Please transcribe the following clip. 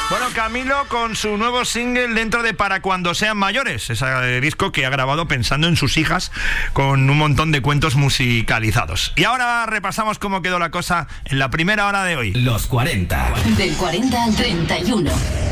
Bueno, Camilo con su nuevo single dentro de Para Cuando Sean Mayores, ese disco que ha grabado pensando en sus hijas con un montón de cuentos musicalizados. Y ahora repasamos cómo quedó la cosa en la primera hora de hoy. Los 40. Del 40 al 31.